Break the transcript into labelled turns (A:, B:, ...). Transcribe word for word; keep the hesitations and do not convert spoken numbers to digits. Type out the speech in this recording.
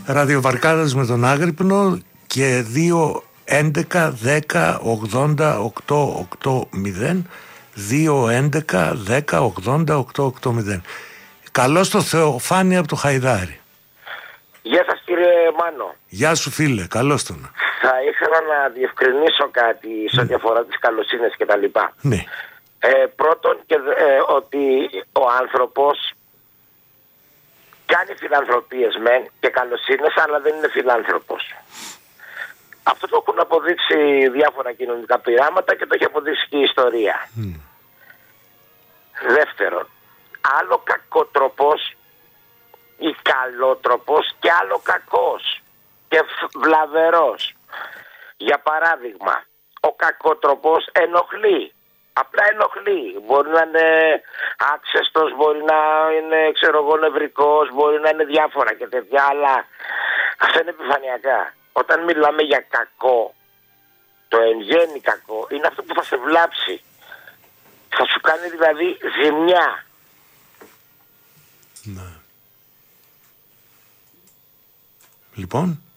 A: Ραδιοβαρκάδας με τον Άγρυπνο και δύο έντεκα δέκα ογδόντα οκτώ ογδόντα δύο έντεκα δέκα ογδόντα οκτώ ογδόντα. Καλώς το Θεοφάνη από το Χαϊδάρι.
B: Γεια σας κύριε Μάνο.
A: Γεια σου φίλε, καλώς τον.
B: Θα ήθελα να διευκρινίσω κάτι σε ό,τι αφορά τις καλοσύνες και τα λοιπά.
A: Ναι.
B: Ε, πρώτον και, ε, ότι ο άνθρωπος κάνει φιλανθρωπίες μεν και καλοσύνες, αλλά δεν είναι φιλάνθρωπος. Αυτό το έχουν αποδείξει διάφορα κοινωνικά πειράματα και το έχει αποδείξει και η ιστορία. Mm. Δεύτερον, άλλο κακότροπος ή καλότροπος και άλλο κακός και βλαβερός. Για παράδειγμα, ο κακότροπος ενοχλεί. Απλά ενοχλεί. Μπορεί να είναι άξεστος, μπορεί να είναι ξέρω εγώ νευρικός, μπορεί να είναι διάφορα και τέτοια, αλλά αυτά είναι επιφανειακά. Όταν μιλάμε για κακό, το εν γέννη κακό είναι αυτό που θα σε βλάψει. Θα σου κάνει δηλαδή ζημιά.
A: Ναι. Λοιπόν.